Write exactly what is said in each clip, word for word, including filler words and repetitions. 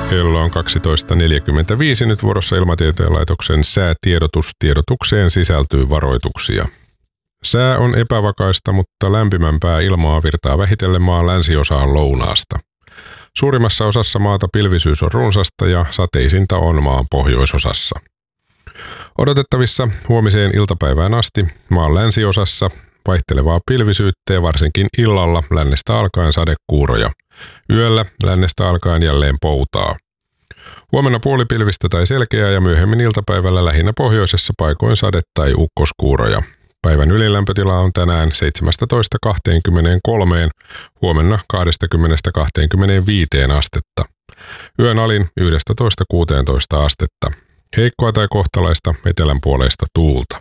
Kello on kaksitoista neljäkymmentäviisi, nyt vuorossa Ilmatieteen laitoksen säätiedotus. Tiedotukseen sisältyy varoituksia. Sää on epävakaista, mutta lämpimämpää ilmaa virtaa vähitellen maan länsiosaan lounaasta. Suurimmassa osassa maata pilvisyys on runsasta ja sateisinta on maan pohjoisosassa. Odotettavissa huomiseen iltapäivään asti maan länsiosassa vaihtelevaa pilvisyyttä ja varsinkin illalla lännestä alkaen sadekuuroja. Yöllä lännestä alkaen jälleen poutaa. Huomenna puolipilvistä tai selkeää ja myöhemmin iltapäivällä lähinnä pohjoisessa paikoin sade- tai ukkoskuuroja. Päivän ylilämpötila on tänään seitsemästätoista kaksikymmentäkolme, huomenna kaksikymmentä kaksikymmentäviisi astetta. Yön alin yksitoista kuusitoista astetta. Heikkoa tai kohtalaista etelän puoleista tuulta.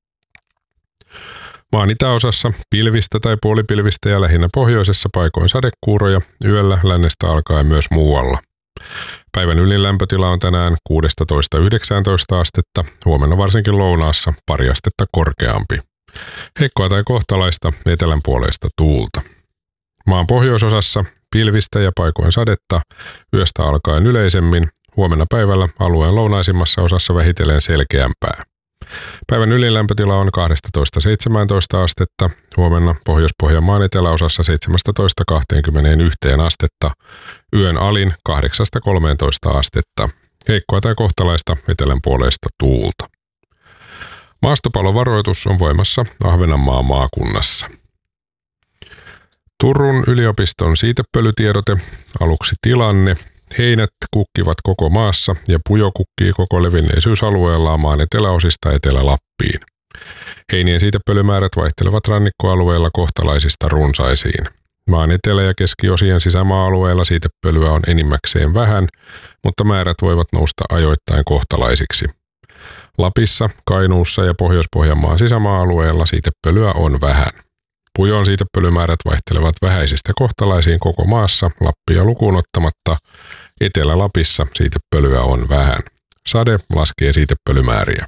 Maan itäosassa pilvistä tai puolipilvistä ja lähinnä pohjoisessa paikoin sadekuuroja, yöllä lännestä alkaen myös muualla. Päivän ylin lämpötila on tänään kuusitoista yhdeksäntoista astetta, huomenna varsinkin lounaassa pari astetta korkeampi. Heikkoa tai kohtalaista etelän puoleista tuulta. Maan pohjoisosassa pilvistä ja paikoin sadetta, yöstä alkaen yleisemmin, huomenna päivällä alueen lounaisimmassa osassa vähitellen selkeämpää. Päivän ylilämpötila on kaksitoista seitsemäntoista astetta, huomenna Pohjois-Pohjanmaan eteläosassa seitsemästätoista kaksikymmentäyksi astetta, yön alin kahdeksasta kolmeentoista astetta, heikkoa tai kohtalaista etelän puoleista tuulta. Maastopalovaroitus on voimassa Ahvenanmaan maakunnassa. Turun yliopiston siitepölytiedote, aluksi tilanne. Heinät kukkivat koko maassa ja pujo kukkii koko levinneisyysalueellaan maan eteläosista Etelä-Lappiin. Heinien siitepölymäärät vaihtelevat rannikkoalueella kohtalaisista runsaisiin. Maan etelä- ja keskiosien sisämaa-alueella siitepölyä on enimmäkseen vähän, mutta määrät voivat nousta ajoittain kohtalaisiksi. Lapissa, Kainuussa ja Pohjois-Pohjanmaan sisämaa-alueella siitepölyä on vähän. Pujon siitepölymäärät vaihtelevat vähäisistä kohtalaisiin koko maassa, Lappia lukuun ottamatta. Etelä-Lapissa siitepölyä on vähän. Sade laskee siitepölymääriä.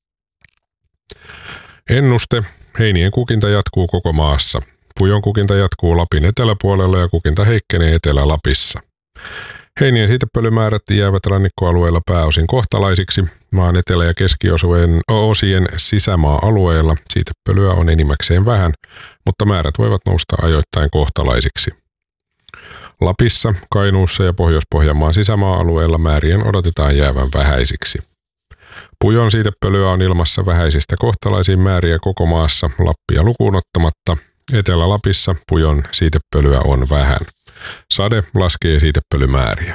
Ennuste. Heinien kukinta jatkuu koko maassa. Pujon kukinta jatkuu Lapin eteläpuolella ja kukinta heikkenee Etelä-Lapissa. Heinien siitepölymäärät jäävät rannikkoalueilla pääosin kohtalaisiksi. Maan etelä- ja keskiosien sisämaa-alueilla siitepölyä on enimmäkseen vähän, mutta määrät voivat nousta ajoittain kohtalaisiksi. Lapissa, Kainuussa ja Pohjois-Pohjanmaan sisämaa-alueella määrien odotetaan jäävän vähäisiksi. Pujon siitepölyä on ilmassa vähäisistä kohtalaisiin määriä koko maassa, Lappia lukuun ottamatta. Etelä-Lapissa pujon siitepölyä on vähän. Sade laskee siitepölymääriä.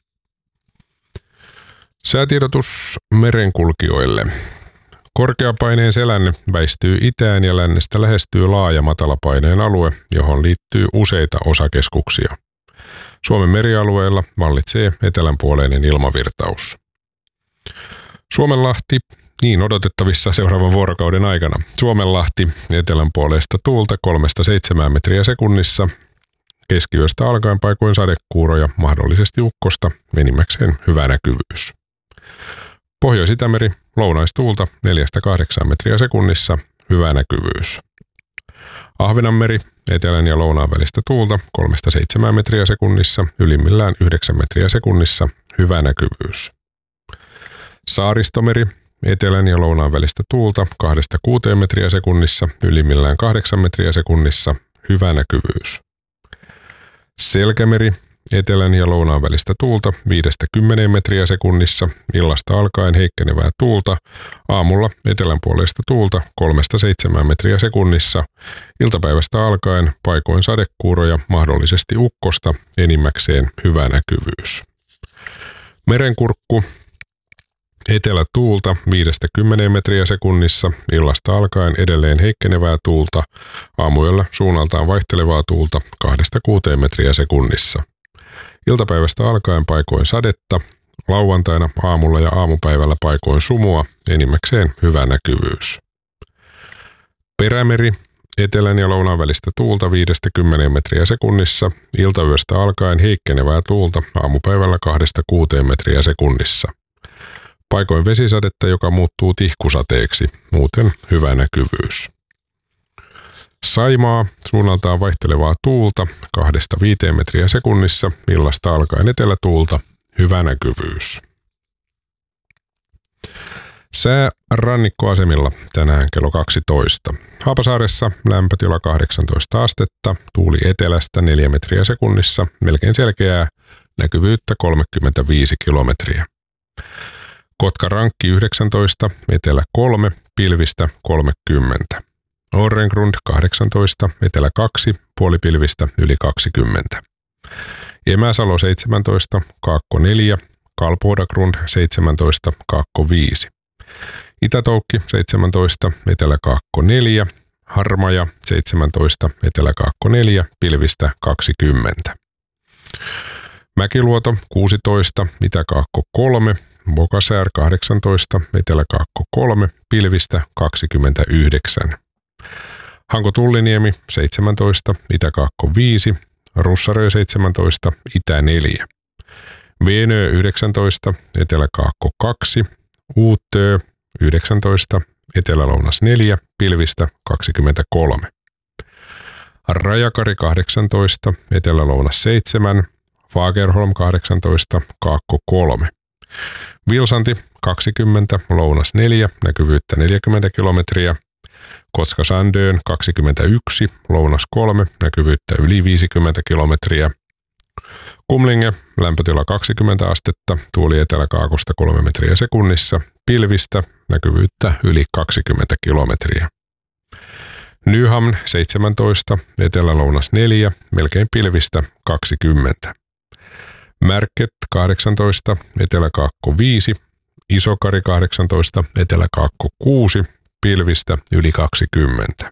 Säätiedotus merenkulkijoille. Korkeapaineen selänne väistyy itään ja lännestä lähestyy laaja matalapaineen alue, johon liittyy useita osakeskuksia. Suomen merialueella vallitsee etelänpuoleinen ilmavirtaus. Suomenlahti, niin odotettavissa seuraavan vuorokauden aikana. Suomenlahti, etelänpuoleista tuulta kolmesta seitsemään metriä sekunnissa. Keskiyöstä alkaen paikoin sadekuuroja, mahdollisesti ukkosta, enimmäkseen hyvä näkyvyys. Pohjois-Itämeri, lounaistuulta neljästä kahdeksaan metriä sekunnissa, hyvä näkyvyys. Ahvenanmeri, etelän ja lounaan välistä tuulta kolmesta seitsemään metriä sekunnissa, ylimmillään yhdeksän metriä sekunnissa, hyvä näkyvyys. Saaristomeri, etelän ja lounaan välistä tuulta kahdesta kuuteen metriä sekunnissa, ylimmillään kahdeksan metriä sekunnissa, hyvä näkyvyys. Selkämeri, etelän ja lounaan välistä tuulta viidestä kymmeneen metriä sekunnissa, illasta alkaen heikkenevää tuulta, aamulla etelänpuoleista tuulta kolmesta seitsemään metriä sekunnissa, iltapäivästä alkaen paikoin sadekuuroja, mahdollisesti ukkosta, enimmäkseen hyvä näkyvyys. Merenkurkku, etelätuulta viidestä kymmeneen metriä sekunnissa, illasta alkaen edelleen heikkenevää tuulta, aamuyöllä suunnaltaan vaihtelevaa tuulta kahdesta kuuteen metriä sekunnissa. Iltapäivästä alkaen paikoin sadetta, lauantaina aamulla ja aamupäivällä paikoin sumua, enimmäkseen hyvä näkyvyys. Perämeri, etelän ja lounaan välistä tuulta viidestä kymmeneen metriä sekunnissa, iltayöstä alkaen heikkenevää tuulta, aamupäivällä kahdesta kuuteen metriä sekunnissa. Paikoin vesisadetta, joka muuttuu tihkusateeksi, muuten hyvä näkyvyys. Saimaa, suunnaltaan vaihtelevaa tuulta kahdesta viiteen metriä sekunnissa, illasta alkaen etelätuulta, hyvä näkyvyys. Sää rannikkoasemilla tänään kello kaksitoista. Haapasaaressa lämpötila kahdeksantoista astetta, tuuli etelästä neljä metriä sekunnissa, melkein selkeää, näkyvyyttä kolmekymmentäviisi kilometriä. Kotka-Rankki yhdeksäntoista, etelä kolme, pilvistä kolmekymmentä. Orrengrund kahdeksantoista, etelä kaksi, puolipilvistä yli kaksikymmentä. Emäsalo seitsemäntoista, kaakko neljä, Kalpodagrund seitsemäntoista, kaakko viisi. Itätoukki seitsemäntoista, etelä kaakko neljä, Harmaja seitsemäntoista, etelä kaakko neljä, pilvistä kaksikymmentä. Mäkiluoto kuusitoista, itäkaakko kolme, Bokasaar kahdeksantoista, etelä kaakko kolme, pilvistä kaksikymmentäyhdeksän. Hanko-Tulliniemi seitsemäntoista, itäkaakko viisi, Russarö seitsemäntoista, itä neljä. Veenö yhdeksäntoista, etelä kaakko kaksi, Uutö yhdeksäntoista, etelä-lounas neljä, pilvistä kaksikymmentäkolme. Rajakari kahdeksantoista, etelä-lounas seitsemän, Fagerholm kahdeksantoista, kaakko kolme. Vilsanti kaksikymmentä, lounas neljä, näkyvyyttä neljäkymmentä kilometriä. Kotka-Sandön kaksikymmentäyksi, lounas kolme, näkyvyyttä yli viisikymmentä kilometriä. Kumlinge, lämpötila kaksikymmentä astetta, tuuli eteläkaakosta kolme metriä sekunnissa, pilvistä, näkyvyyttä yli kaksikymmentä kilometriä. Nyhamn seitsemäntoista, etelä-lounas neljä, melkein pilvistä kaksikymmentä. Märket kahdeksantoista, eteläkaakko viisi, Isokari kahdeksantoista, eteläkaakko kuusi, pilvistä yli kaksikymmentä.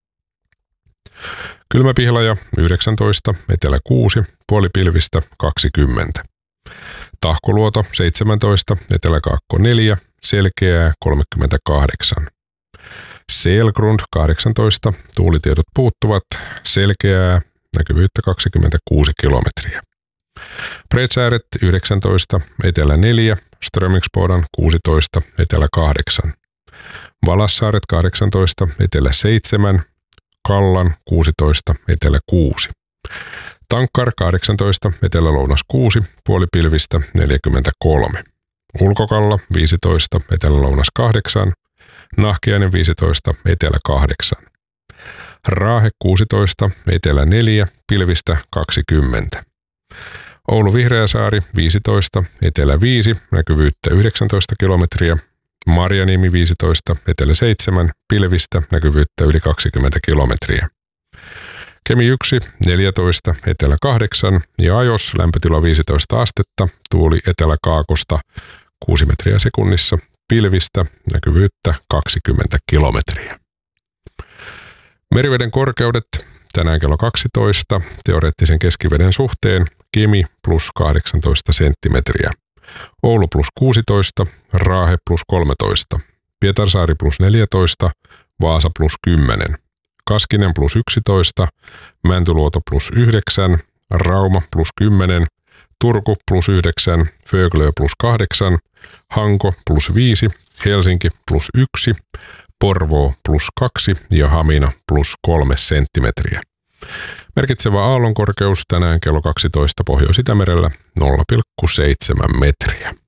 Kylmäpihlaja yhdeksäntoista, etelä kuusi, puolipilvistä kaksikymmentä. Tahkoluoto seitsemäntoista, eteläkaakko neljä, selkeää kolmekymmentäkahdeksan. Selgrund kahdeksantoista, tuulitiedot puuttuvat, selkeää, näkyvyyttä kaksikymmentäkuusi kilometriä. Bredsääret yhdeksäntoista, etelä neljä, Strömingsbodan kuusitoista, etelä kahdeksan. Valassaaret kahdeksantoista, etelä seitsemän, Kallan kuusitoista, etelä kuusi. Tankkar kahdeksantoista, etelä-lounas kuusi, puolipilvistä neljäkymmentäkolme. Ulkokalla viisitoista, etelä-lounas kahdeksan, Nahkiainen viisitoista, etelä kahdeksan. Raahe kuusitoista, etelä neljä, pilvistä kaksikymmentä. Oulu Vihreäsaari viisitoista, etelä viisi, näkyvyyttä yhdeksäntoista kilometriä. Marjaniemi viisitoista, etelä seitsemän, pilvistä, näkyvyyttä yli kaksikymmentä kilometriä. Kemi yksi, neljätoista, etelä kahdeksan ja Ajos, lämpötila viisitoista astetta, tuuli eteläkaakosta kuusi metriä sekunnissa, pilvistä, näkyvyyttä kaksikymmentä kilometriä. Meriveden korkeudet tänään kello kaksitoista, teoreettisen keskiveden suhteen Kemi plus kahdeksantoista senttimetriä. Oulu plus kuusitoista, Raahe plus kolmetoista, Pietarsaari plus neljätoista, Vaasa plus kymmenen, Kaskinen plus yksitoista, Mäntyluoto plus yhdeksän, Rauma plus kymmenen, Turku plus yhdeksän, Föglö plus kahdeksan, Hanko plus viisi, Helsinki plus yksi, Porvoo plus kaksi ja Hamina plus kolme senttimetriä. Merkitsevä aallonkorkeus tänään kello kaksitoista Pohjois-Itämerellä nolla pilkku seitsemän metriä.